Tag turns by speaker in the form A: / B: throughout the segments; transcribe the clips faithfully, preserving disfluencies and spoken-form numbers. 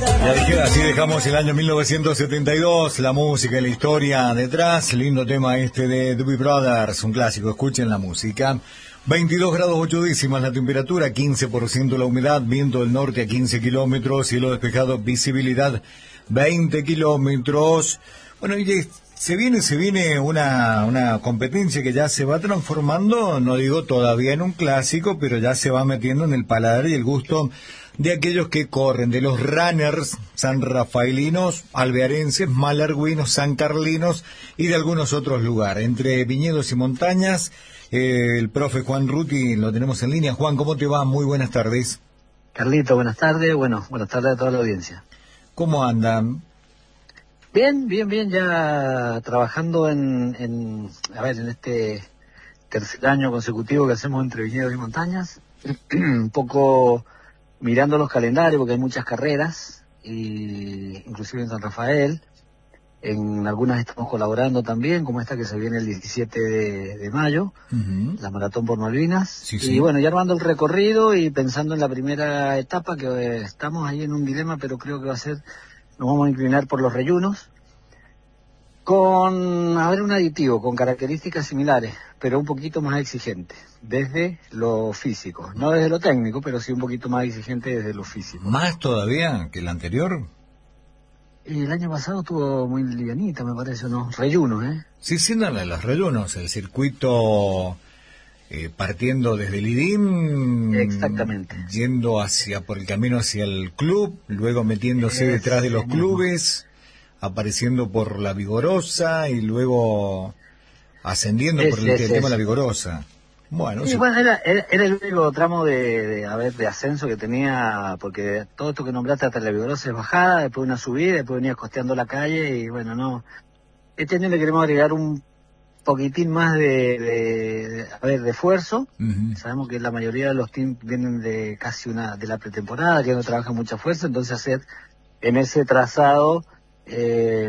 A: Y así, así dejamos el año mil novecientos setenta y dos, la música y la historia detrás. Lindo tema este de Doobie Brothers, un clásico, escuchen la música. veintidós grados ocho décimas la temperatura, quince por ciento la humedad, viento del norte a quince kilómetros, cielo despejado, visibilidad veinte kilómetros. Bueno, y se viene, se viene una, una competencia que ya se va transformando, no digo todavía en un clásico, pero ya se va metiendo en el paladar y el gusto de aquellos que corren, de los runners sanrafaelinos, alvearenses, malargüinos, sancarlinos y de algunos otros lugares. Entre viñedos y montañas, eh, el profe Juan Ruti lo tenemos en línea. Juan, ¿cómo te va? Muy buenas tardes.
B: Carlito, buenas tardes. Bueno, buenas tardes a toda la audiencia.
A: ¿Cómo andan?
B: Bien, bien, bien, ya trabajando en, en, a ver, en este tercer año consecutivo que hacemos entre viñedos y montañas, un poco mirando los calendarios porque hay muchas carreras, y inclusive en San Rafael, en algunas estamos colaborando también, como esta que se viene el diecisiete de, de mayo, uh-huh. La Maratón por Malvinas,
A: sí,
B: y
A: sí.
B: Bueno, ya armando el recorrido y pensando en la primera etapa, que eh, estamos ahí en un dilema, pero creo que va a ser, nos vamos a inclinar por los reyunos, con, a ver, un aditivo, con características similares, pero un poquito más exigente, desde lo físico, no desde lo técnico, pero sí un poquito más exigente desde lo físico.
A: ¿Más todavía que el anterior?
B: Y el año pasado estuvo muy livianita, me parece, ¿no? Reyunos, ¿eh?
A: Sí, sí, no, los reyunos, el circuito eh, partiendo desde el Idín,
B: exactamente,
A: yendo hacia por el camino hacia el club, luego metiéndose es, detrás de los clubes, apareciendo por la Vigorosa y luego ascendiendo es, por el, es, el tema es. de la Vigorosa. Bueno,
B: sí,
A: sí.
B: Bueno, era, era, era el único tramo de, de, a ver, de ascenso que tenía, porque todo esto que nombraste hasta la Vigorosa es bajada, después una subida, después venía costeando la calle y bueno, no. Este año le queremos agregar un poquitín más de, de, de a ver, de esfuerzo. Uh-huh. Sabemos que la mayoría de los teams vienen de casi una, de la pretemporada, que no trabajan mucha fuerza, entonces hacer en ese trazado, eh,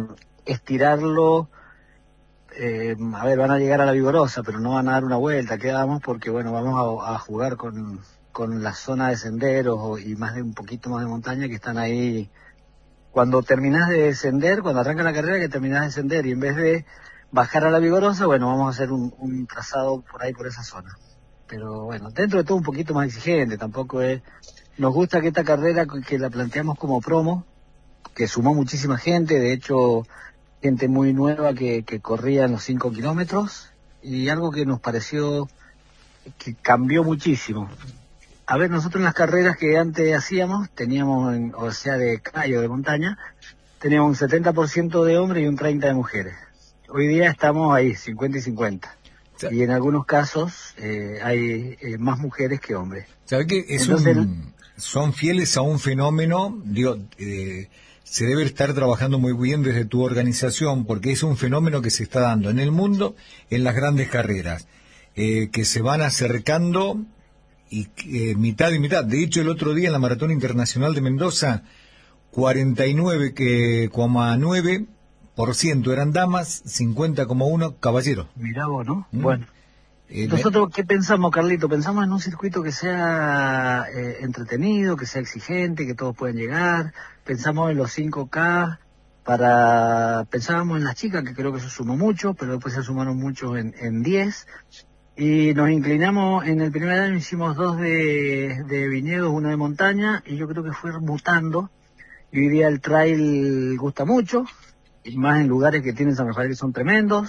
B: estirarlo. Eh, a ver, van a llegar a la Vigorosa, pero no van a dar una vuelta, quedamos porque, bueno, vamos a, a jugar con, con la zona de senderos y más de un poquito más de montaña que están ahí. Cuando terminás de descender, cuando arranca la carrera, que terminás de descender y en vez de bajar a la Vigorosa, bueno, vamos a hacer un, un trazado por ahí, por esa zona. Pero bueno, dentro de todo un poquito más exigente, tampoco es... Nos gusta que esta carrera, que la planteamos como promo, que sumó muchísima gente, de hecho... gente muy nueva que, que corría en los cinco kilómetros, y algo que nos pareció que cambió muchísimo. A ver, nosotros en las carreras que antes hacíamos, teníamos, en, o sea, de calle o de montaña, teníamos un setenta por ciento de hombres y un treinta por ciento de mujeres. Hoy día estamos ahí, cincuenta y cincuenta. Sí. Y en algunos casos eh, hay eh, más mujeres que hombres.
A: ¿Sabes qué? Es Entonces, un, son fieles a un fenómeno, digo... Eh, se debe estar trabajando muy bien desde tu organización, porque es un fenómeno que se está dando en el mundo en las grandes carreras, eh, que se van acercando y eh, mitad y mitad. De hecho, el otro día en la Maratón Internacional de Mendoza, cuarenta y nueve coma nueve por ciento eran damas, cincuenta coma uno por ciento caballeros.
B: Mirá vos, ¿no?
A: ¿Mm?
B: Bueno.
A: Eh,
B: Nosotros, ¿qué pensamos, Carlito? Pensamos en un circuito que sea eh, entretenido, que sea exigente, que todos puedan llegar. Pensamos en los cinco K, para pensábamos en las chicas, que creo que eso sumó mucho, pero después se sumaron muchos en, en diez. Y nos inclinamos, en el primer año hicimos dos de, de viñedos, uno de montaña, y yo creo que fue mutando. Y hoy día el trail gusta mucho, y más en lugares que tienen San Rafael que son tremendos.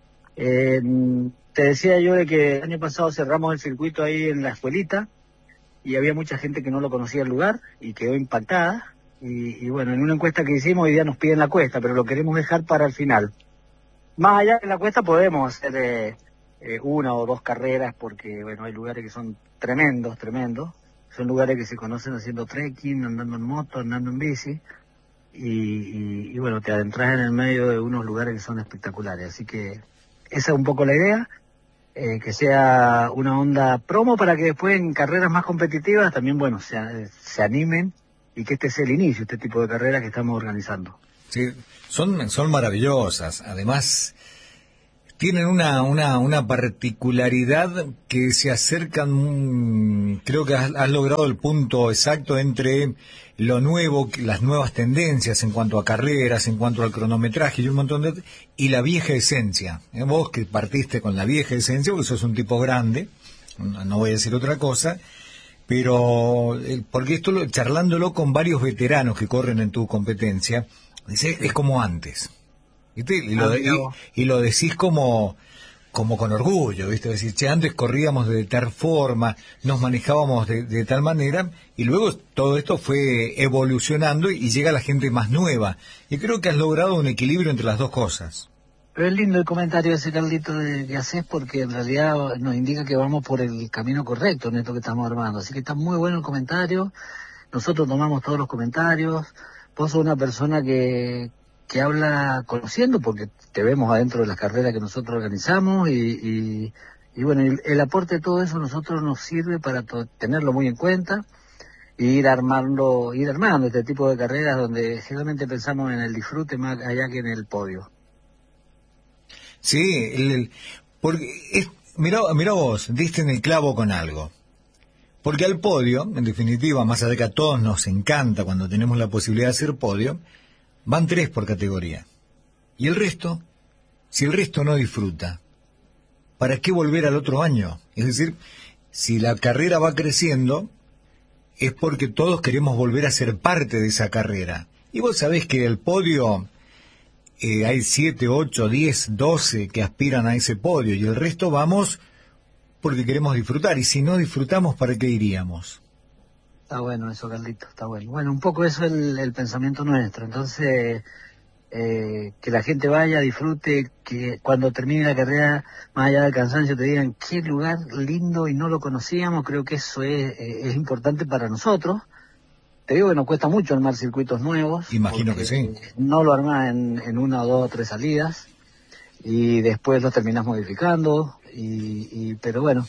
B: Eh, Te decía yo de que el año pasado cerramos el circuito ahí en la escuelita y había mucha gente que no lo conocía el lugar y quedó impactada. Y, y bueno, en una encuesta que hicimos hoy día nos piden la cuesta, pero lo queremos dejar para el final. Más allá de la cuesta podemos hacer eh, eh, una o dos carreras porque, bueno, hay lugares que son tremendos, tremendos. Son lugares que se conocen haciendo trekking, andando en moto, andando en bici. Y, y, y bueno, te adentras en el medio de unos lugares que son espectaculares. Así que esa es un poco la idea. Eh, que sea una onda promo para que después en carreras más competitivas también, bueno, se, se animen y que este sea el inicio, este tipo de carreras que estamos organizando.
A: Sí, son, son maravillosas. Además, tienen una, una, una particularidad que se acercan, mm, creo que has, has logrado el punto exacto entre lo nuevo, las nuevas tendencias en cuanto a carreras, en cuanto al cronometraje y un montón de... y la vieja esencia. ¿Eh? Vos que partiste con la vieja esencia, porque sos un tipo grande, no, no voy a decir otra cosa, pero eh, porque esto lo, charlándolo con varios veteranos que corren en tu competencia, dice, es como antes. ¿Viste? Y, lo, y, y lo decís como, como con orgullo, ¿viste? Decir, che, antes corríamos de tal forma, nos manejábamos de, de tal manera, y luego todo esto fue evolucionando y, y llega la gente más nueva. Y creo que has logrado un equilibrio entre las dos cosas.
B: Pero es lindo el comentario ese, Carlito, de, que haces, porque en realidad nos indica que vamos por el camino correcto en esto que estamos armando. Así que está muy bueno el comentario, nosotros tomamos todos los comentarios, vos sos una persona que... que habla conociendo, porque te vemos adentro de las carreras que nosotros organizamos, y, y, y bueno, el, el aporte de todo eso a nosotros nos sirve para to- tenerlo muy en cuenta, e ir armando, ir armando este tipo de carreras donde generalmente pensamos en el disfrute más allá que en el podio.
A: Sí, el, el, porque es, mirá, mirá vos, diste en el clavo con algo. Porque al podio, en definitiva, más allá de que a todos nos encanta cuando tenemos la posibilidad de hacer podio, van tres por categoría. ¿Y el resto? Si el resto no disfruta, ¿para qué volver al otro año? Es decir, si la carrera va creciendo, es porque todos queremos volver a ser parte de esa carrera. Y vos sabés que el podio, eh, hay siete, ocho, diez, doce que aspiran a ese podio, y el resto vamos porque queremos disfrutar. Y si no disfrutamos, ¿para qué iríamos?
B: Está bueno eso, Carlito, está bueno. Bueno, un poco eso es el, el pensamiento nuestro. Entonces, eh, que la gente vaya, disfrute, que cuando termine la carrera, más allá del cansancio, te digan qué lugar lindo y no lo conocíamos. Creo que eso es, eh, es importante para nosotros. Te digo que nos cuesta mucho armar circuitos nuevos.
A: Imagino que sí.
B: No lo armás en, en una o dos o tres salidas, y después lo terminás modificando, y, y pero bueno...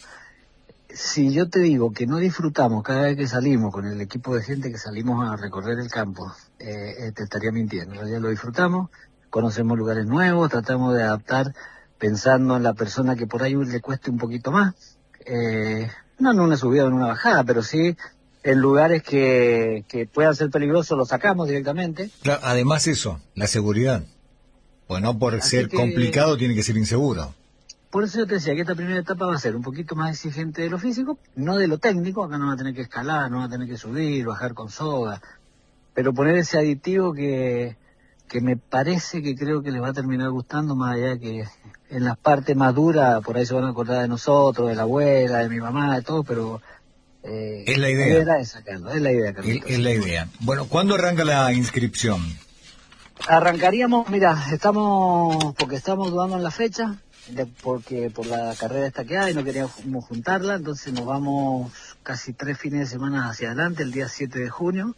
B: Si yo te digo que no disfrutamos cada vez que salimos con el equipo de gente que salimos a recorrer el campo, eh, eh, te estaría mintiendo. En realidad lo disfrutamos, conocemos lugares nuevos, tratamos de adaptar pensando en la persona que por ahí le cueste un poquito más. Eh, no en una subida o en una bajada, pero sí en lugares que, que puedan ser peligrosos, los sacamos directamente.
A: Claro, además eso, la seguridad. Pues no por
B: Así
A: ser
B: que...
A: complicado tiene que ser inseguro.
B: Por eso yo te decía que esta primera etapa va a ser un poquito más exigente de lo físico, no de lo técnico. Acá no va a tener que escalar, no va a tener que subir, bajar con soga, pero poner ese aditivo que, que me parece que creo que les va a terminar gustando, más allá de que en las partes más duras, por ahí se van a acordar de nosotros, de la abuela, de mi mamá, de todo, pero... Eh,
A: es la idea.
B: La esa, Carlos, es la idea, Carlos.
A: Es, es la idea. Bueno, ¿cuándo arranca la inscripción?
B: Arrancaríamos, mira, estamos, porque estamos dudando en la fecha, de, porque por la carrera esta que hay no queríamos juntarla, entonces nos vamos casi tres fines de semana hacia adelante, el día siete de junio,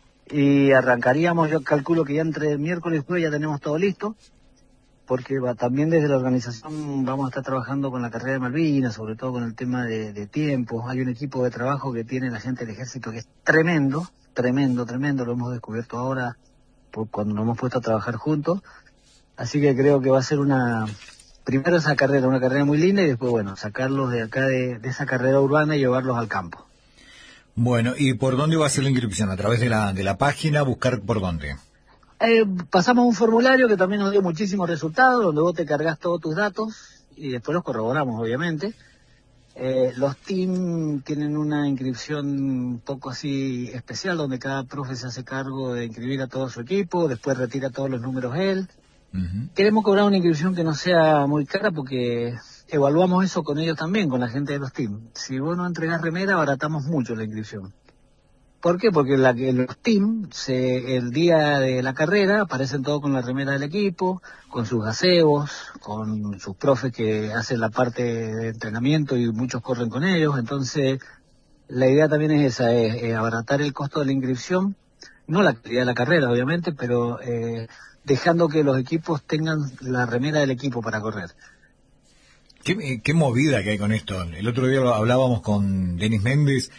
B: y arrancaríamos, yo calculo que ya entre miércoles y jueves ya tenemos todo listo, porque va, también desde la organización vamos a estar trabajando con la carrera de Malvinas, sobre todo con el tema de, de tiempos. Hay un equipo de trabajo que tiene la gente del ejército que es tremendo, tremendo, tremendo, lo hemos descubierto ahora por cuando nos hemos puesto a trabajar juntos, así que creo que va a ser una... Primero esa carrera, una carrera muy linda, y después, bueno, sacarlos de acá de, de esa carrera urbana y llevarlos al campo.
A: Bueno, ¿y por dónde va a ser la inscripción? ¿A través de la, de la página? ¿Buscar por dónde?
B: Eh, pasamos un formulario que también nos dio muchísimos resultados, donde vos te cargas todos tus datos y después los corroboramos, obviamente. Eh, los teams tienen una inscripción un poco así especial, donde cada profe se hace cargo de inscribir a todo su equipo, después retira todos los números él. Uh-huh. Queremos cobrar una inscripción que no sea muy cara, porque evaluamos eso con ellos también, con la gente de los teams. Si vos no entregás remera, abaratamos mucho la inscripción. ¿Por qué? Porque la, los teams, se, el día de la carrera, aparecen todos con la remera del equipo, con sus gaseos, con sus profes que hacen la parte de entrenamiento y muchos corren con ellos. Entonces, la idea también es esa, es, es abaratar el costo de la inscripción, no la calidad de la carrera, obviamente, pero eh, dejando que los equipos tengan la remera del equipo para correr.
A: ¿Qué, qué movida que hay con esto? El otro día hablábamos con Denis Méndez,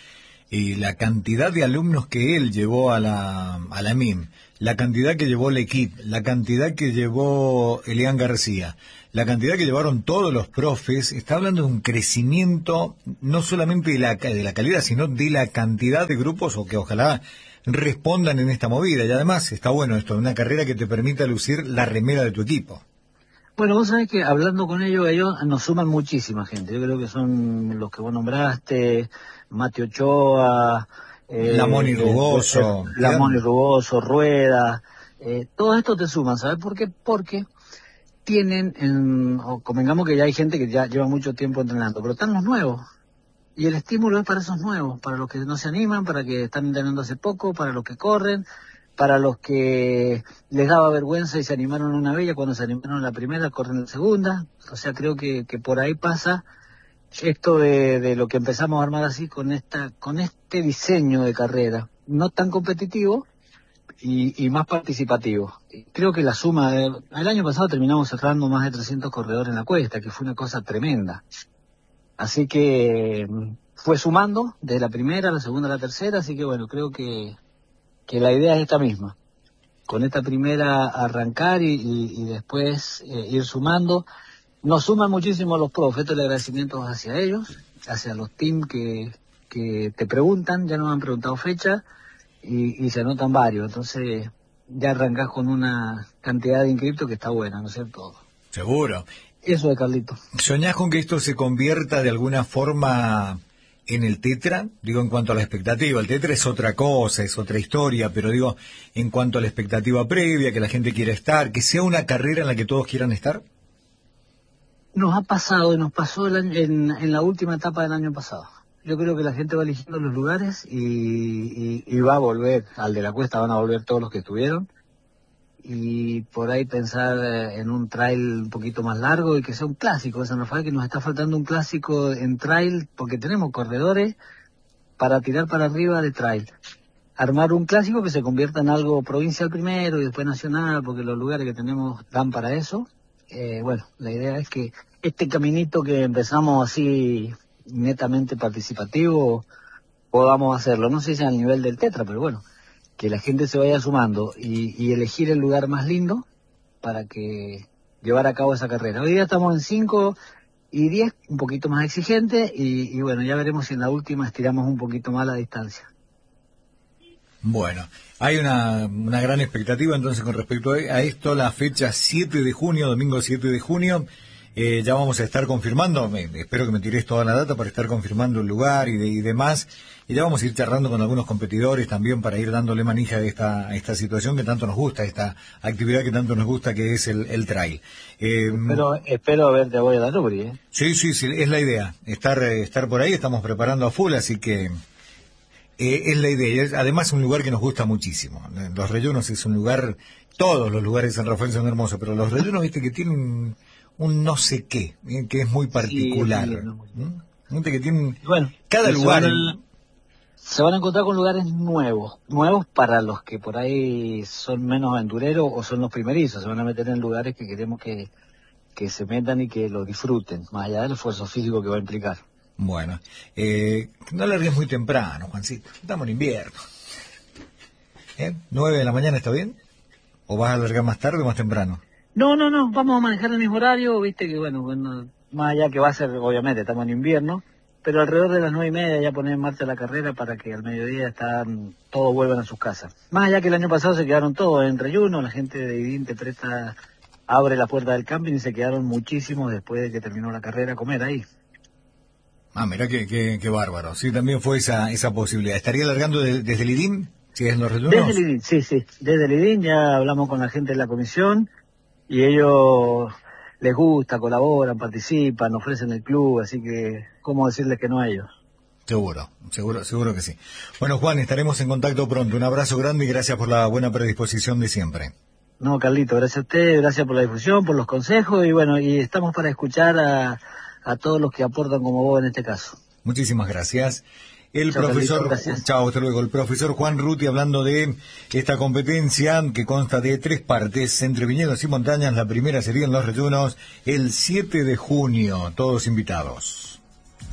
A: y la cantidad de alumnos que él llevó a la, a la M I M, la cantidad que llevó el equipo, la cantidad que llevó Elian García, la cantidad que llevaron todos los profes, está hablando de un crecimiento no solamente de la, de la calidad, sino de la cantidad de grupos o que ojalá respondan en esta movida. Y además está bueno esto, una carrera que te permita lucir la remera de tu equipo.
B: Bueno, vos sabés que hablando con ellos, ellos nos suman muchísima gente. Yo creo que son los que vos nombraste, Mati Ochoa,
A: eh, la Moni Rugoso,
B: eh, la Moni Rugoso, Rueda, eh, todo esto te suman, ¿sabes por qué? Porque tienen, en, o convengamos que ya hay gente que ya lleva mucho tiempo entrenando, pero están los nuevos. Y el estímulo es para esos nuevos, para los que no se animan, para que están entrenando hace poco, para los que corren, para los que les daba vergüenza y se animaron una vez, cuando se animaron en la primera, corren en la segunda. O sea, creo que, que por ahí pasa esto de, de lo que empezamos a armar así con esta, con este diseño de carrera, no tan competitivo y, y más participativo. Creo que la suma, de, el año pasado terminamos cerrando más de trescientos corredores en la cuesta, que fue una cosa tremenda. Así que fue sumando desde la primera, la segunda, la tercera, así que bueno, creo que que la idea es esta misma, con esta primera arrancar y, y, y después eh, ir sumando. Nos suman muchísimo los profes, esto el agradecimiento hacia ellos, hacia los teams que, que te preguntan, ya nos han preguntado fecha y, y se anotan varios, entonces ya arrancás con una cantidad de inscriptos que está buena, ¿no es cierto?
A: Seguro.
B: Eso de Carlito.
A: ¿Soñás con que esto se convierta de alguna forma en el Tetra? Digo, en cuanto a la expectativa, el Tetra es otra cosa, es otra historia, pero digo, en cuanto a la expectativa previa, que la gente quiera estar, que sea una carrera en la que todos quieran estar.
B: Nos ha pasado y nos pasó el año, en, en la última etapa del año pasado. Yo creo que la gente va eligiendo los lugares y, y, y va a volver, al de la cuesta van a volver todos los que estuvieron. Y por ahí pensar en un trail un poquito más largo y que sea un clásico de San Rafael, que nos está faltando un clásico en trail porque tenemos corredores para tirar para arriba de trail. Armar un clásico que se convierta en algo provincial primero y después nacional, porque los lugares que tenemos dan para eso. Eh, bueno, la idea es que este caminito que empezamos así netamente participativo podamos hacerlo. No sé si a nivel del Tetra, pero bueno, que la gente se vaya sumando y, y elegir el lugar más lindo para que llevar a cabo esa carrera. Hoy día estamos en cinco y diez, un poquito más exigente y, y bueno, ya veremos si en la última estiramos un poquito más la distancia.
A: Bueno, hay una, una gran expectativa entonces con respecto a esto, la fecha siete de junio, domingo siete de junio, eh, ya vamos a estar confirmando, me, espero que me tires toda la data para estar confirmando el lugar y, de, y demás, y ya vamos a ir charlando con algunos competidores también para ir dándole manija a esta, a esta situación que tanto nos gusta, esta actividad que tanto nos gusta que es el, el trail. Eh,
B: espero, espero verte a Boya Danubri, ¿eh?
A: Sí, sí, sí, es la idea, estar, estar por ahí, estamos preparando a full, así que Eh, es la idea. Además es un lugar que nos gusta muchísimo. Los Reyunos es un lugar, todos los lugares de San Rafael son hermosos, pero los Reyunos, viste, que tienen un, un no sé qué, eh, que es muy particular. Sí, no, ¿Mm? Viste que tienen,
B: bueno,
A: cada lugar...
B: Se van, a, se van a encontrar con lugares nuevos, nuevos para los que por ahí son menos aventureros o son los primerizos. Se van a meter en lugares que queremos que, que se metan y que lo disfruten, más allá del esfuerzo físico que va a implicar.
A: Bueno, eh, no largues muy temprano, Juancito. Estamos en invierno. ¿Eh? ¿Nueve de la mañana está bien? ¿O vas a alargar más tarde o más temprano?
B: No, no, no. Vamos a manejar el mismo horario. Viste que, bueno, bueno, más allá que va a ser, obviamente, estamos en invierno, pero alrededor de las nueve y media ya poner en marcha la carrera para que al mediodía están, todos vuelvan a sus casas. Más allá que el año pasado se quedaron todos en reyuno, la gente de Idín te presta, abre la puerta del camping y se quedaron muchísimos después de que terminó la carrera a comer ahí.
A: Ah, mira qué, qué, qué bárbaro. Sí, también fue esa esa posibilidad. ¿Estaría alargando de, desde el IDIM? ¿Si es en los Reyunos?
B: Desde el IDIM, sí, sí. Desde el IDIM ya hablamos con la gente de la comisión y ellos les gusta, colaboran, participan, ofrecen el club, así que, ¿cómo decirles que no a ellos?
A: Seguro, seguro, seguro que sí. Bueno, Juan, estaremos en contacto pronto. Un abrazo grande y gracias por la buena predisposición de siempre.
B: No, Carlito, gracias a usted, gracias por la difusión, por los consejos y bueno, y estamos para escuchar a... a todos los que aportan como vos en este caso.
A: Muchísimas gracias. El
B: chao,
A: profesor,
B: Carlito,
A: chao, hasta luego. El profesor Juan Ruti hablando de esta competencia que consta de tres partes, entre viñedos y montañas. La primera sería en Los Reyunos el siete de junio, todos invitados.